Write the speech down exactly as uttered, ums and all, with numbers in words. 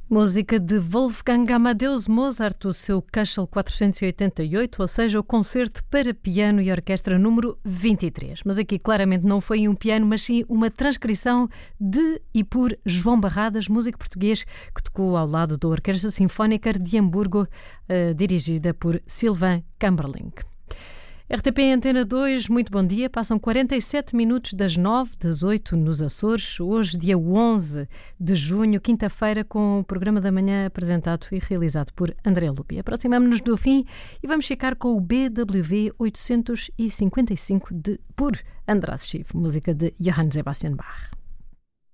Música de Wolfgang Amadeus Mozart, o seu Köchel quatrocentos e oitenta e oito, ou seja, o concerto para piano e orquestra número vinte e três. Mas aqui claramente não foi um piano, mas sim uma transcrição de e por João Barradas, músico português que tocou ao lado da Orquestra Sinfónica de Hamburgo, eh, dirigida por Sylvain Kammerling. R T P Antena dois, muito bom dia. Passam quarenta e sete minutos das nove, das oito nos Açores. Hoje, dia onze de junho, quinta-feira, com o programa da manhã apresentado e realizado por André Lupi. Aproximamos-nos do fim e vamos ficar com o B W V oitocentos e cinquenta e cinco de, por András Schiff, música de Johann Sebastian Bach.